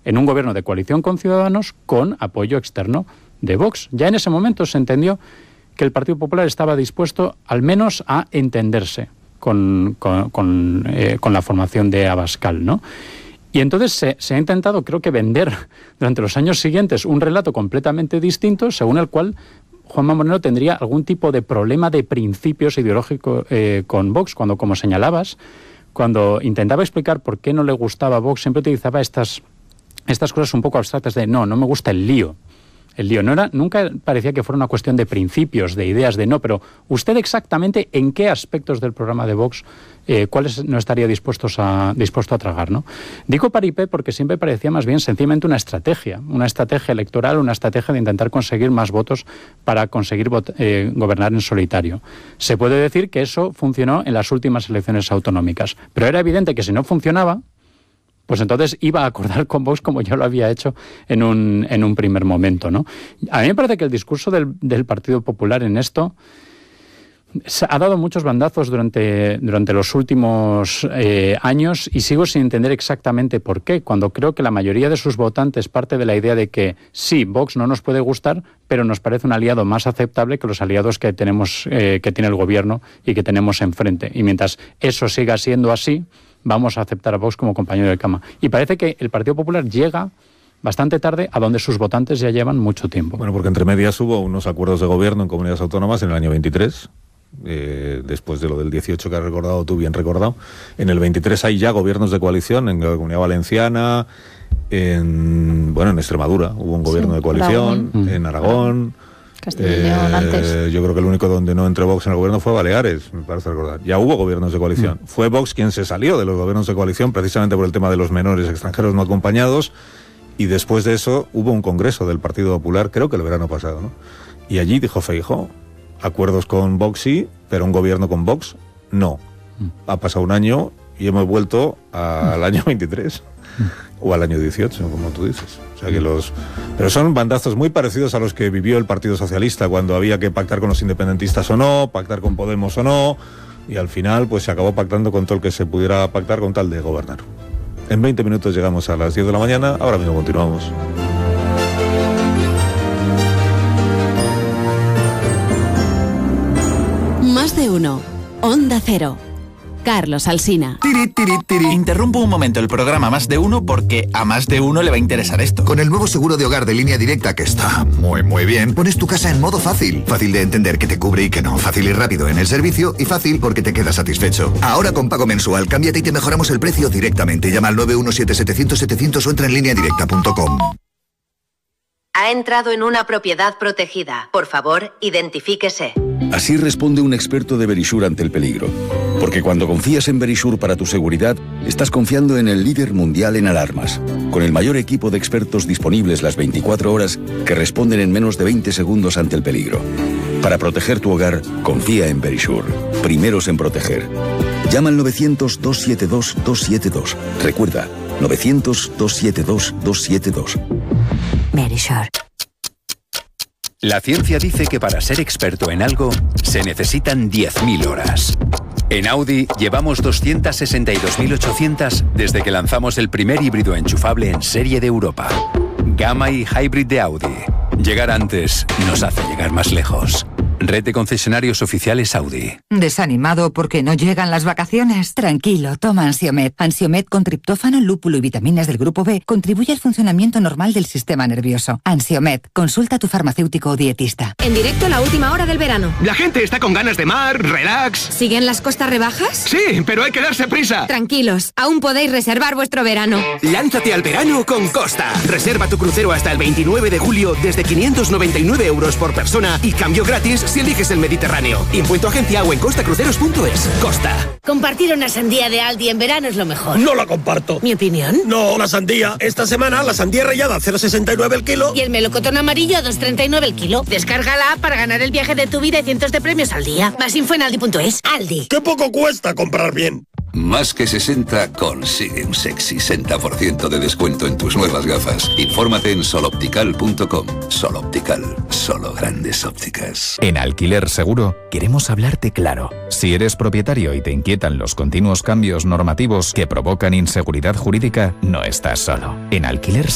en un gobierno de coalición con Ciudadanos con apoyo externo de Vox. Ya en ese momento se entendió que el Partido Popular estaba dispuesto al menos a entenderse con la formación de Abascal, ¿no? Y entonces se ha intentado, creo que, vender durante los años siguientes un relato completamente distinto, según el cual Juanma Moreno tendría algún tipo de problema de principios ideológicos con Vox, cuando, como señalabas, cuando intentaba explicar por qué no le gustaba Vox, siempre utilizaba estas cosas un poco abstractas de no me gusta el lío. El lío nunca parecía que fuera una cuestión de principios, de ideas, de no, pero usted exactamente en qué aspectos del programa de Vox, cuáles no estaría dispuesto a tragar, ¿no? Digo paripé porque siempre parecía más bien sencillamente una estrategia electoral, una estrategia de intentar conseguir más votos para conseguir gobernar en solitario. Se puede decir que eso funcionó en las últimas elecciones autonómicas, pero era evidente que si no funcionaba, pues entonces iba a acordar con Vox como ya lo había hecho en un primer momento, ¿no? A mí me parece que el discurso del Partido Popular en esto ha dado muchos bandazos durante los últimos años y sigo sin entender exactamente por qué, cuando creo que la mayoría de sus votantes parte de la idea de que sí, Vox no nos puede gustar, pero nos parece un aliado más aceptable que los aliados que tenemos, que tiene el gobierno y que tenemos enfrente. Y mientras eso siga siendo así, vamos a aceptar a Vox como compañero de cama. Y parece que el Partido Popular llega bastante tarde a donde sus votantes ya llevan mucho tiempo. Bueno, porque entre medias hubo unos acuerdos de gobierno en comunidades autónomas en el año 23, después de lo del 18 que has recordado tú, bien recordado. En el 23 hay ya gobiernos de coalición en la Comunidad Valenciana, en Extremadura hubo un gobierno de coalición, en Aragón. Castilla y León antes. Yo creo que el único donde no entró Vox en el gobierno fue Baleares, me parece recordar. Ya hubo gobiernos de coalición. Fue Vox quien se salió de los gobiernos de coalición precisamente por el tema de los menores extranjeros no acompañados, y después de eso hubo un congreso del Partido Popular, creo que el verano pasado, ¿no? Y allí dijo Feijóo, acuerdos con Vox sí, pero un gobierno con Vox no. Ha pasado un año y hemos vuelto al año 23. O al año 18, como tú dices. O sea que pero son bandazos muy parecidos a los que vivió el Partido Socialista cuando había que pactar con los independentistas o no, pactar con Podemos o no, y al final pues se acabó pactando con todo el que se pudiera pactar con tal de gobernar. En 20 minutos llegamos a las 10 de la mañana, ahora mismo continuamos. Más de uno. Onda Cero. Carlos Alsina. Interrumpo un momento el programa Más de Uno porque a más de uno le va a interesar esto. Con el nuevo seguro de hogar de Línea Directa, que está muy bien, pones tu casa en modo fácil. Fácil de entender que te cubre y que no. Fácil y rápido en el servicio y fácil porque te quedas satisfecho. Ahora con pago mensual, cámbiate y te mejoramos el precio directamente. Llama al 917-700-700 o entra en lineadirecta.com. Ha entrado en una propiedad protegida. Por favor, identifíquese. Así responde un experto de Verisure ante el peligro. Porque cuando confías en Verisure para tu seguridad, estás confiando en el líder mundial en alarmas, con el mayor equipo de expertos disponibles las 24 horas que responden en menos de 20 segundos ante el peligro. Para proteger tu hogar, confía en Verisure. Primeros en proteger. Llama al 900-272-272. Recuerda, 900-272-272. Verisure. La ciencia dice que para ser experto en algo se necesitan 10.000 horas. En Audi llevamos 262.800 desde que lanzamos el primer híbrido enchufable en serie de Europa. Gamma y Hybrid de Audi. Llegar antes nos hace llegar más lejos. Red de concesionarios oficiales Audi. ¿Desanimado porque no llegan las vacaciones? Tranquilo, toma Ansiomed. Ansiomed con triptófano, lúpulo y vitaminas del grupo B contribuye al funcionamiento normal del sistema nervioso. Ansiomed, consulta a tu farmacéutico o dietista. En directo la última hora del verano. La gente está con ganas de mar, relax. ¿Siguen las costas rebajas? Sí, pero hay que darse prisa. Tranquilos, aún podéis reservar vuestro verano. Lánzate al verano con Costa. Reserva tu crucero hasta el 29 de julio desde 599 euros por persona y cambio gratis si eliges el Mediterráneo. Impuesto agencia o en costacruceros.es. Costa. Compartir una sandía de Aldi en verano es lo mejor. No la comparto. ¿Mi opinión? No, la sandía. Esta semana la sandía rallada a 0,69 el kilo. Y el melocotón amarillo a 2,39 el kilo. Descarga la app para ganar el viaje de tu vida y cientos de premios al día. Más info en aldi.es. Aldi. ¡Qué poco cuesta comprar bien! Más que 60 consigue un sexy 60% de descuento en tus nuevas gafas. Infórmate en soloptical.com. Soloptical, solo grandes ópticas. En Alquiler Seguro queremos hablarte claro. Si eres propietario y te inquietan los continuos cambios normativos que provocan inseguridad jurídica, no estás solo. En Alquiler